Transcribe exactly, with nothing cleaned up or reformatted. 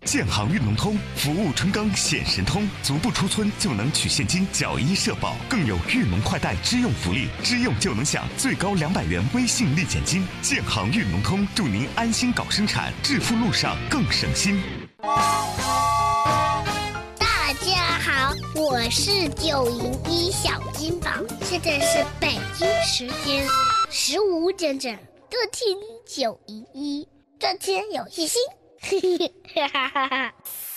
建行运农通，服务春耕显神通，足不出村就能取现金缴医社保，更有运农快贷支用福利，支用就能享最高两百元微信立减金。建行运农通，祝您安心搞生产，致富路上更省心。 大家好，我是九零一小金宝，现在是北京时间十五点整，各听九零一，赚钱有信心，哈哈哈哈。